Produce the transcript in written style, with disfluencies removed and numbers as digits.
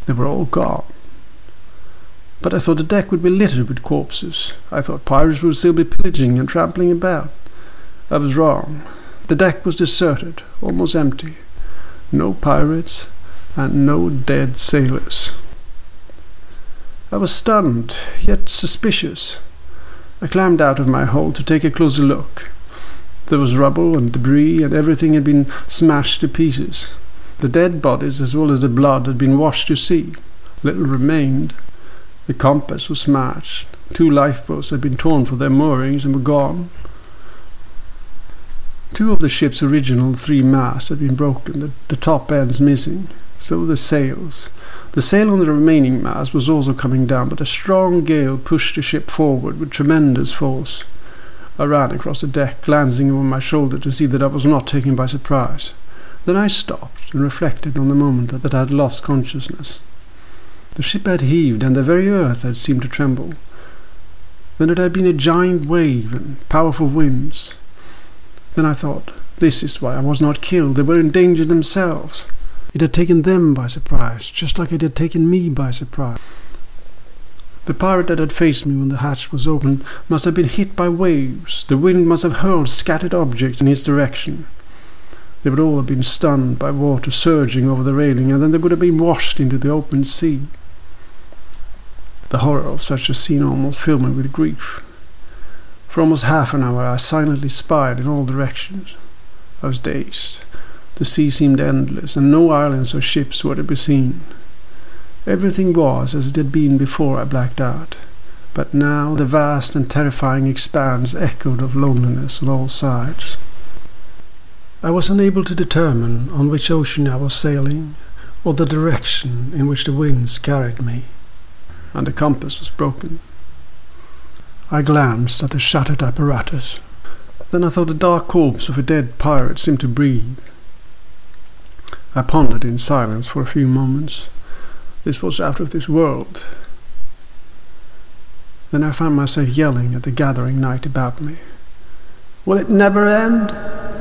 They were all gone. But I thought the deck would be littered with corpses. I thought pirates would still be pillaging and trampling about. I was wrong. The deck was deserted, almost empty. No pirates and no dead sailors. I was stunned, yet suspicious. I climbed out of my hole to take a closer look. There was rubble and debris, and everything had been smashed to pieces. The dead bodies as well as the blood had been washed to sea. Little remained. The compass was smashed. 2 lifeboats had been torn from their moorings and were gone. 2 of the ship's original 3 masts had been broken, the top ends missing. So the sails. The sail on the remaining mast was also coming down, but a strong gale pushed the ship forward with tremendous force. I ran across the deck, glancing over my shoulder to see that I was not taken by surprise. Then I stopped and reflected on the moment that I had lost consciousness. The ship had heaved, and the very earth had seemed to tremble. Then it had been a giant wave and powerful winds. Then I thought, this is why I was not killed. They were in danger themselves. It had taken them by surprise, just like it had taken me by surprise. The pirate that had faced me when the hatch was opened must have been hit by waves. The wind must have hurled scattered objects in his direction. They would all have been stunned by water surging over the railing, and then they would have been washed into the open sea. The horror of such a scene almost filled me with grief. For almost half an hour I silently spied in all directions. I was dazed. The sea seemed endless, and no islands or ships were to be seen. Everything was as it had been before I blacked out, but now the vast and terrifying expanse echoed of loneliness on all sides. I was unable to determine on which ocean I was sailing, or the direction in which the winds carried me, and the compass was broken. I glanced at the shattered apparatus. Then I thought the dark corpse of a dead pirate seemed to breathe. I pondered in silence for a few moments. This was out of this world. Then I found myself yelling at the gathering night about me. Will it never end?